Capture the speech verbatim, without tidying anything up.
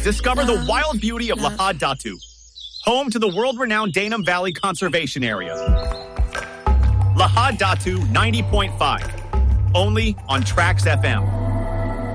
discover the wild beauty of Lahad Datu, home to the world-renowned Danum Valley Conservation Area. Lahad Datu ninety point five, only on Trax F M.